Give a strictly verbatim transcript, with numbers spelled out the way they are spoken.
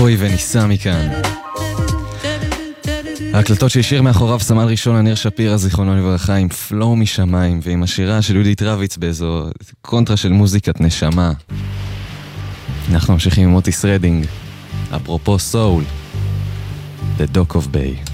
בואי וניסע מכאן. ההקלטות שהשאיר מאחוריו סמל ראשון ענר שפירא זיכרונו לברכה עם פלואו משמיים, ועם השירה של יהודית רביץ באיזו קונטרה של מוזיקת נשמה. אנחנו ממשיכים עם אוטיס רדינג, אפרופו סול, The Dock of Bay.